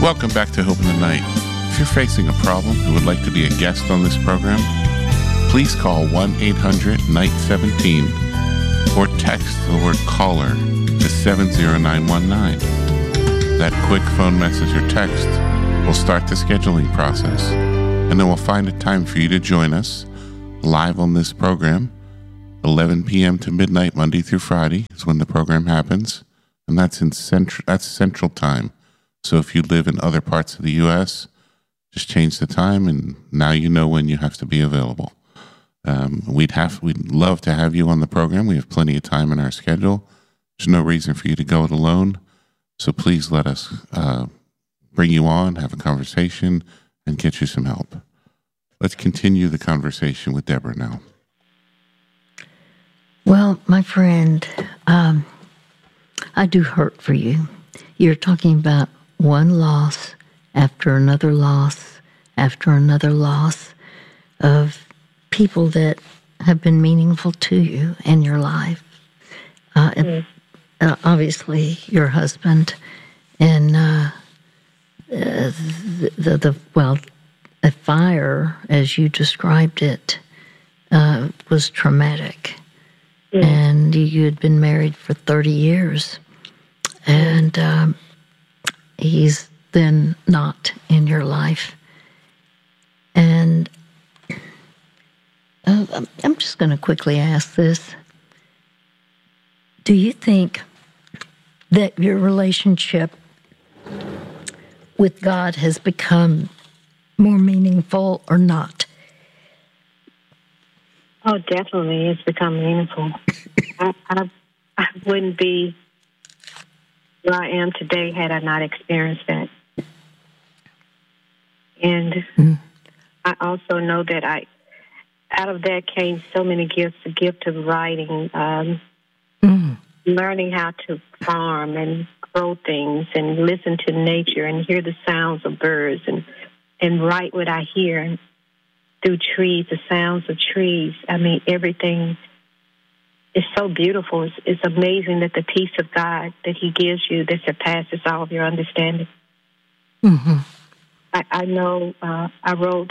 Welcome back to Hope in the Night. If you're facing a problem and would like to be a guest on this program, please call 1-800-NIGHT-17 or text the word caller to 70919. That quick phone message or text will start the scheduling process, and then we'll find a time for you to join us live on this program. 11 p.m. to midnight, Monday through Friday is when the program happens, and that's Central Time. So if you live in other parts of the U.S., just change the time, and now you know when you have to be available. We'd love to have you on the program. We have plenty of time in our schedule. There's no reason for you to go it alone. So please let us bring you on, have a conversation, and get you some help. Let's continue the conversation with Deborah now. Well, my friend, I do hurt for you. You're talking about one loss after another loss after another loss of people that have been meaningful to you in your life. Obviously, your husband, and the fire, as you described it, was traumatic. And you had been married for 30 years, and he's then not in your life. And I'm just going to quickly ask this. Do you think that your relationship with God has become more meaningful or not? Oh, definitely, it's become meaningful. I wouldn't be where I am today had I not experienced that. And I also know that out of that came so many gifts, the gift of writing, learning how to farm and grow things and listen to nature and hear the sounds of birds and write what I hear through trees, the sounds of trees. I mean, everything is so beautiful. It's amazing that the peace of God that He gives you that surpasses all of your understanding. Mm-hmm. I know I wrote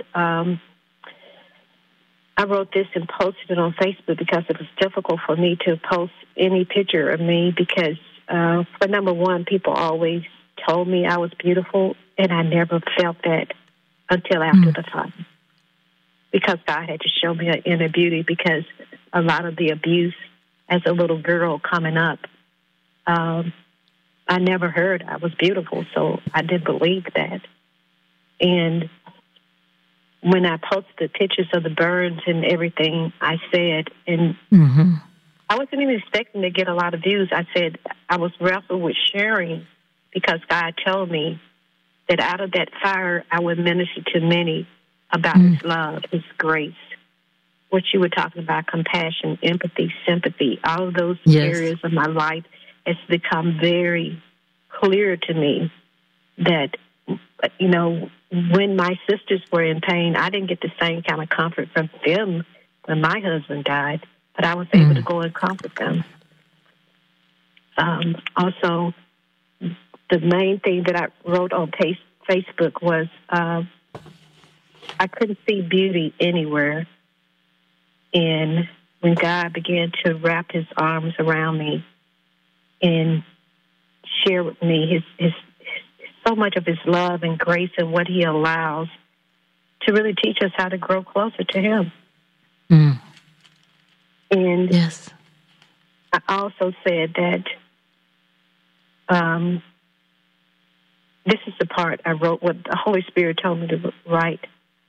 this and posted it on Facebook because it was difficult for me to post any picture of me because, for number one, people always told me I was beautiful, and I never felt that until after the time. Because God had to show me an inner beauty, because a lot of the abuse as a little girl coming up, I never heard I was beautiful, so I didn't believe that. And when I posted the pictures of the burns and everything, I said, and I wasn't even expecting to get a lot of views. I said I was wrestled with sharing because God told me that out of that fire I would minister to many about His love, His grace, what you were talking about, compassion, empathy, sympathy, all of those areas of my life has become very clear to me that, you know, when my sisters were in pain, I didn't get the same kind of comfort from them when my husband died, but I was able to go and comfort them. Also, the main thing that I wrote on Facebook was I couldn't see beauty anywhere. And when God began to wrap His arms around me and share with me his so much of His love and grace and what He allows to really teach us how to grow closer to Him. And I also said that this is the part I wrote, what the Holy Spirit told me to write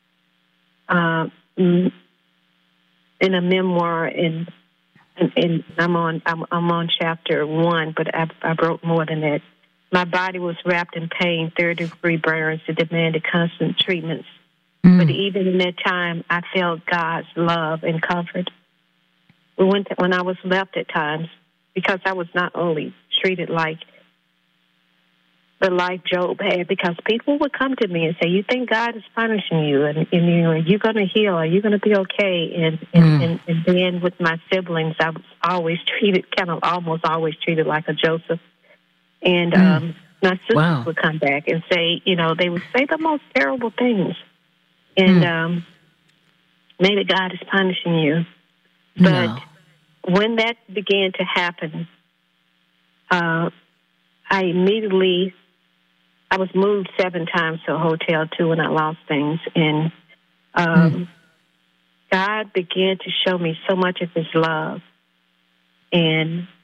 in a memoir. And I'm on chapter 1, but I wrote more than that. My body was wrapped in pain, third-degree burns that demanded constant treatments. But even in that time, I felt God's love and comfort. When I was left at times, because I was not only treated like the life Job had, because people would come to me and say, "You think God is punishing you, and you know, are you going to heal? Are you going to be okay?" And then with my siblings, I was always treated, almost always treated like a Joseph. And My sisters Wow. would come back and say, they would say the most terrible things. And maybe God is punishing you. But No. when that began to happen, I was moved 7 times to a hotel, too, when I lost things. And God began to show me so much of his love. And